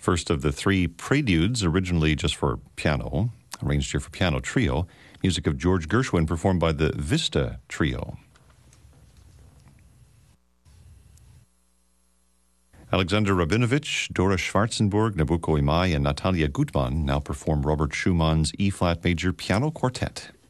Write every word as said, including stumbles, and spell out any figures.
First of the three preludes, originally just for piano, arranged here for piano trio, music of George Gershwin performed by the Vista Trio. Alexander Rabinovich, Dora Schwarzenberg, Nabucco Imai, and Natalia Gutmann now perform Robert Schumann's E-flat major piano quartet.